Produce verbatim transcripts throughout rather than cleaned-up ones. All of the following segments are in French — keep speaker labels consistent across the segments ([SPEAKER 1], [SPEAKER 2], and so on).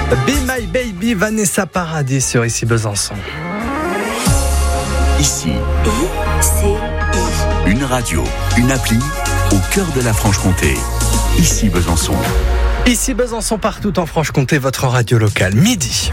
[SPEAKER 1] Be My Baby, Vanessa Paradis sur Ici Besançon.
[SPEAKER 2] Ici,
[SPEAKER 3] I C I.
[SPEAKER 2] une radio, une appli au cœur de la Franche-Comté. Ici Besançon.
[SPEAKER 1] Ici Besançon, partout en Franche-Comté, votre radio locale. Midi.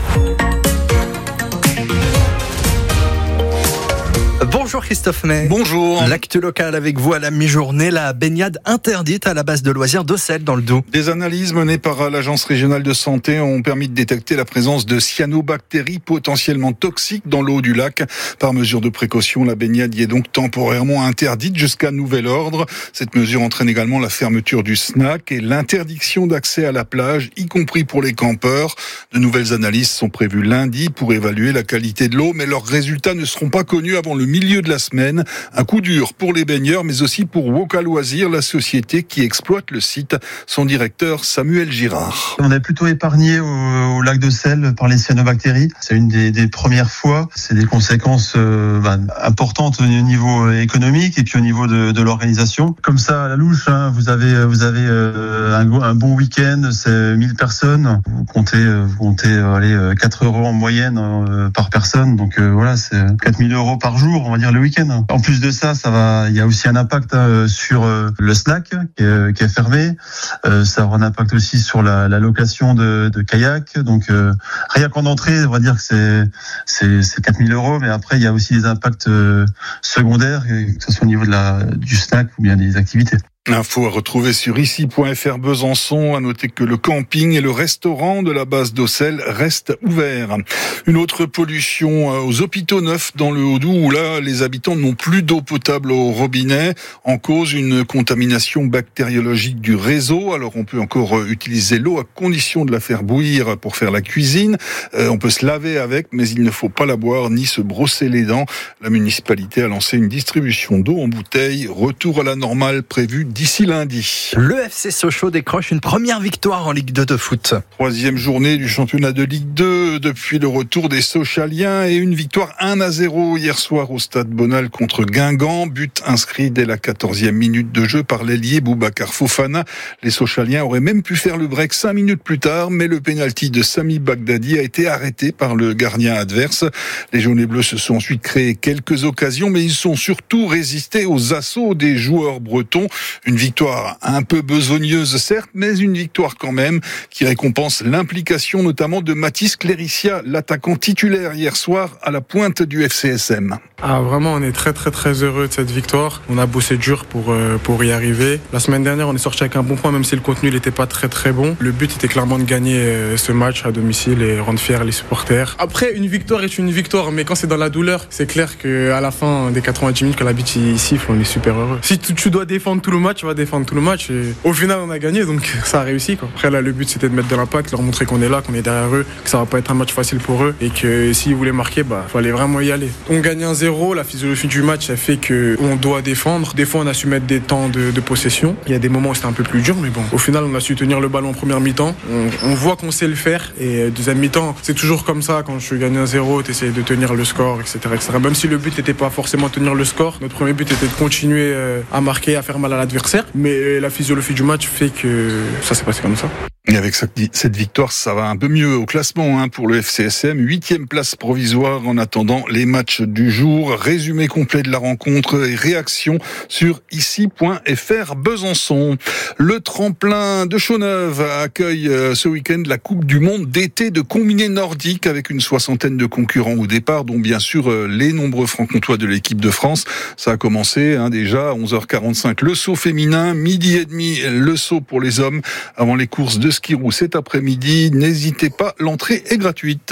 [SPEAKER 1] Bonjour Christophe May.
[SPEAKER 4] Bonjour.
[SPEAKER 1] L'actu locale avec vous à la mi-journée, la baignade interdite à la base de loisirs d'Auxelles dans le Doubs.
[SPEAKER 4] Des analyses menées par l'Agence régionale de santé ont permis de détecter la présence de cyanobactéries potentiellement toxiques dans l'eau du lac. Par mesure de précaution, la baignade y est donc temporairement interdite jusqu'à nouvel ordre. Cette mesure entraîne également la fermeture du snack et l'interdiction d'accès à la plage, y compris pour les campeurs. De nouvelles analyses sont prévues lundi pour évaluer la qualité de l'eau, mais leurs résultats ne seront pas connus avant le milieu de la semaine. Un coup dur pour les baigneurs, mais aussi pour Woka Loisirs, la société qui exploite le site. Son directeur, Samuel Girard.
[SPEAKER 5] On est plutôt épargné au, au lac d'Auxelles par les cyanobactéries. C'est une des, des premières fois. C'est des conséquences euh, bah, importantes au niveau économique et puis au niveau de, de l'organisation. Comme ça, à la louche, hein, vous avez, vous avez euh, un, un bon week-end, c'est mille personnes. Vous comptez, vous comptez allez, quatre euros en moyenne euh, par personne. Donc euh, voilà, c'est quatre mille euros par jour, on va dire le week-end. En plus de ça, ça va, il y a aussi un impact euh, sur euh, le snack qui est, qui est fermé. Euh, ça aura un impact aussi sur la, la location de, de kayak. Donc euh, rien qu'en entrée, on va dire que c'est c'est, c'est quatre mille euros, mais après il y a aussi des impacts euh, secondaires, que ce soit au niveau de la du snack ou bien des activités.
[SPEAKER 4] Info à retrouver sur ici point f r Besançon. À noter que le camping et le restaurant de la base d'Auxelles restent ouverts. Une autre pollution aux hôpitaux neufs dans le Haut-Doubs, où là, les habitants n'ont plus d'eau potable au robinet. En cause, une contamination bactériologique du réseau. Alors, on peut encore utiliser l'eau à condition de la faire bouillir pour faire la cuisine. Euh, on peut se laver avec, mais il ne faut pas la boire ni se brosser les dents. La municipalité a lancé une distribution d'eau en bouteille. Retour à la normale prévu d'ici lundi.
[SPEAKER 1] Le F C Sochaux décroche une première victoire en Ligue deux de foot.
[SPEAKER 4] Troisième journée du championnat de Ligue deux depuis le retour des Sochaliens et une victoire un à zéro hier soir au stade Bonal contre Guingamp. But inscrit dès la quatorzième minute de jeu par l'ailier Boubacar Fofana. Les Sochaliens auraient même pu faire le break cinq minutes plus tard, mais le pénalty de Sami Bagdadi a été arrêté par le gardien adverse. Les jaunes et bleus se sont ensuite créé quelques occasions, mais ils ont surtout résisté aux assauts des joueurs bretons. Une victoire un peu besogneuse, certes, mais une victoire quand même qui récompense l'implication notamment de Mathis Cléricia, l'attaquant titulaire hier soir à la pointe du F C S M.
[SPEAKER 6] Ah, vraiment, on est très très très heureux de cette victoire. On a bossé dur pour, euh, pour y arriver. La semaine dernière, on est sorti avec un bon point, même si le contenu n'était pas très très bon. Le but était clairement de gagner euh, ce match à domicile et rendre fiers les supporters. Après, une victoire est une victoire, mais quand c'est dans la douleur, c'est clair qu'à la fin des quatre-vingt-dix minutes, quand la bite il siffle, on est super heureux. Si tu, tu dois défendre tout le match, tu vas défendre tout le match et au final on a gagné, donc ça a réussi quoi. Après là le but c'était de mettre de l'impact, leur montrer qu'on est là, qu'on est derrière eux, que ça va pas être un match facile pour eux et que s'ils voulaient marquer, bah fallait vraiment y aller. On gagne un zéro, la physiologie du match a fait qu'on doit défendre. Des fois on a su mettre des temps de, de possession, il y a des moments où c'était un peu plus dur, mais bon au final on a su tenir le ballon en première mi-temps, on, on voit qu'on sait le faire et deuxième mi-temps c'est toujours comme ça, quand je gagne un zéro t'essayes de tenir le score, etc, etc. Même si le but n'était pas forcément tenir le score, notre premier but était de continuer à marquer, à faire mal à l'adversaire, mais la physiologie du match fait que ça s'est passé comme ça.
[SPEAKER 4] Et avec cette victoire, ça va un peu mieux au classement hein, pour le F C S M. Huitième place provisoire en attendant les matchs du jour. Résumé complet de la rencontre et réaction sur ici point f r Besançon. Le tremplin de Chaux-Neuve accueille ce week-end la Coupe du Monde d'été de combiné nordique avec une soixantaine de concurrents au départ, dont bien sûr les nombreux franc-comtois de l'équipe de France. Ça a commencé hein, déjà à onze heures quarante-cinq le saut féminin, midi et demi le saut pour les hommes avant les courses de ski roue cet après-midi. N'hésitez pas, l'entrée est gratuite.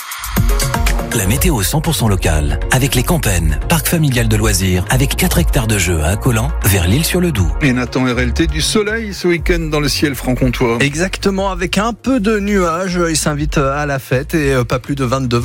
[SPEAKER 7] La météo cent pour cent locale, avec les Campennes, parc familial de loisirs, avec quatre hectares de jeux à Accolant, vers l'Île-sur-le-Doubs.
[SPEAKER 4] Et Nathan R L T, du soleil ce week-end dans le ciel franc-comtois.
[SPEAKER 1] Exactement, avec un peu de nuages, il s'invite à la fête et pas plus de vingt-deux